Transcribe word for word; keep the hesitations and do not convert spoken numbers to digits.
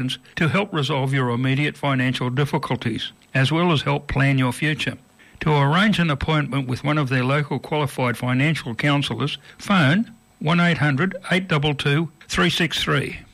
to help resolve your immediate financial difficulties, as well as help plan your future. To arrange an appointment with one of their local qualified financial counsellors, phone one eight hundred eight two two three six three.